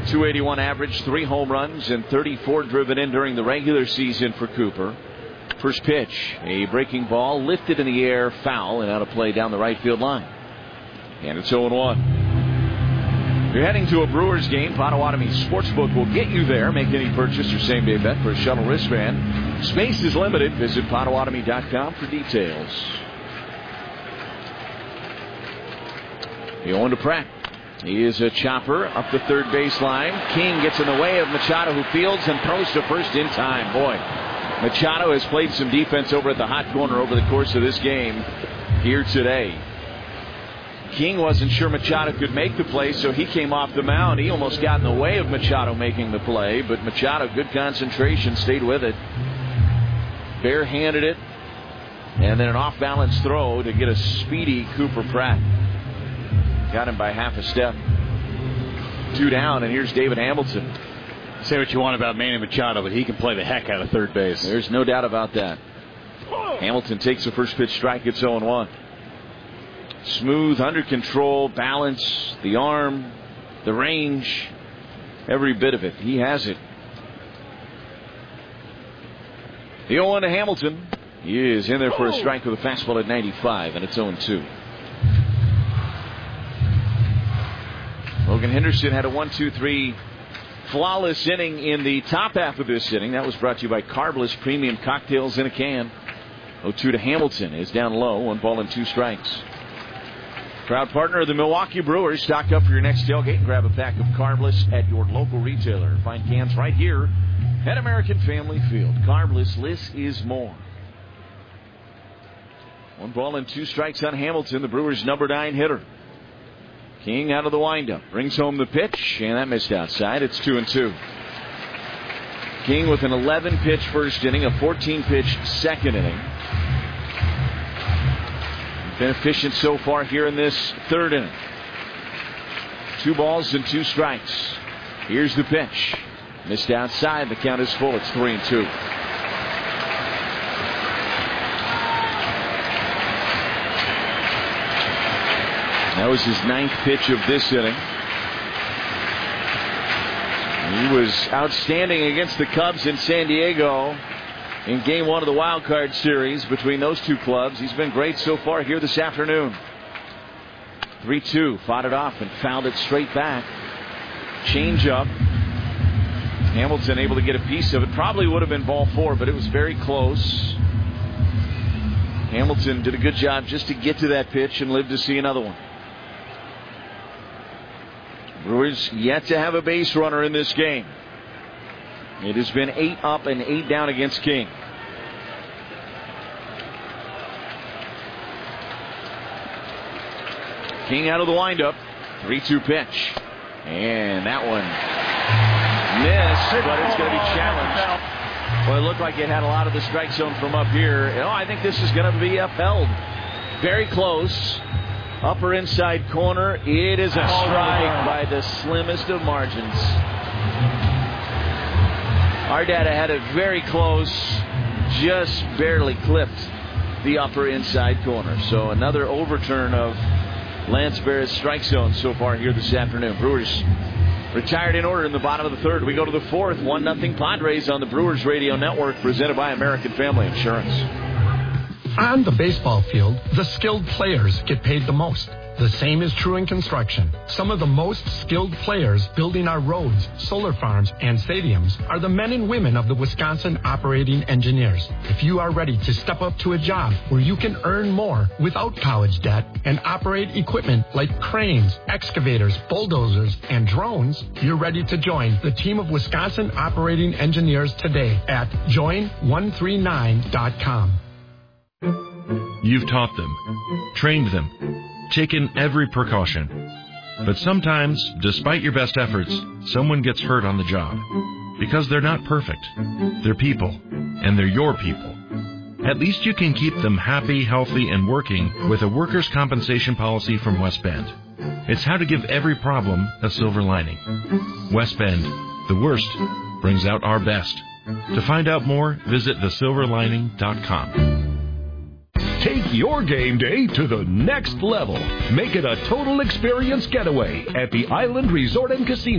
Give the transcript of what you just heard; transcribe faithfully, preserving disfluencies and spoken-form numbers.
two eighty-one average, three home runs, and thirty-four driven in during the regular season for Cooper. First pitch, a breaking ball lifted in the air, foul, and out of play down the right field line. And it's oh one. If you're heading to a Brewers game, Potawatomi Sportsbook will get you there. Make any purchase or same-day bet for a shuttle wristband. Space is limited. Visit Potawatomi dot com for details. The oh one to Pratt. He is a chopper up the third baseline. King gets in the way of Machado, who fields and throws to first in time. Boy, Machado has played some defense over at the hot corner over the course of this game here today. King wasn't sure Machado could make the play, so he came off the mound. He almost got in the way of Machado making the play, but Machado, good concentration, stayed with it. Barehanded it, and then an off-balance throw to get a speedy Cooper Pratt. Got him by half a step. Two down, and here's David Hamilton. Say what you want about Manny Machado, but he can play the heck out of third base. There's no doubt about that. Hamilton takes the first pitch strike. It's oh one. Smooth, under control, balance, the arm, the range, every bit of it. He has it. The oh one to Hamilton. He is in there for a strike with a fastball at ninety-five, and it's oh two. Logan Henderson had a one two three flawless inning in the top half of this inning. That was brought to you by Carbliss Premium Cocktails in a Can. oh two to Hamilton is down low. One ball and two strikes. Proud partner of the Milwaukee Brewers. Stock up for your next tailgate and grab a pack of Carbliss at your local retailer. Find cans right here at American Family Field. Carbliss, less is more. One ball and two strikes on Hamilton, the Brewers' number nine hitter. King out of the windup, brings home the pitch, and that missed outside. It's two and two. King with an eleven pitch first inning, a fourteen pitch second inning. Been efficient so far here in this third inning. Two balls and two strikes. Here's the pitch. Missed outside. The count is full. It's three and two. That was his ninth pitch of this inning. He was outstanding against the Cubs in San Diego in game one of the wild card series between those two clubs. He's been great so far here this afternoon. three two. Fought it off and fouled it straight back. Change up. Hamilton able to get a piece of it. Probably would have been ball four, but it was very close. Hamilton did a good job just to get to that pitch and live to see another one. Brewers yet to have a base runner in this game. It has been eight up and eight down against King. King out of the windup. three two pitch. And that one missed, but it's going to be challenged. Well, it looked like it had a lot of the strike zone from up here. Oh, I think this is going to be upheld. Very close. Upper inside corner. It is a strike by the slimmest of margins. Our data had it very close, just barely clipped the upper inside corner. So another overturn of Lance Barrett's strike zone so far here this afternoon. Brewers retired in order in the bottom of the third. We go to the fourth. one nothing Padres on the Brewers Radio Network, presented by American Family Insurance. On the baseball field, the skilled players get paid the most. The same is true in construction. Some of the most skilled players building our roads, solar farms, and stadiums are the men and women of the Wisconsin Operating Engineers. If you are ready to step up to a job where you can earn more without college debt and operate equipment like cranes, excavators, bulldozers, and drones, you're ready to join the team of Wisconsin Operating Engineers today at join one three nine dot com. You've taught them, trained them, taken every precaution. But sometimes, despite your best efforts, someone gets hurt on the job. Because they're not perfect. They're people, and they're your people. At least you can keep them happy, healthy, and working with a workers' compensation policy from West Bend. It's how to give every problem a silver lining. West Bend, the worst brings out our best. To find out more, visit the silver lining dot com. Take your game day to the next level. Make it a total experience getaway at the Island Resort and Casino.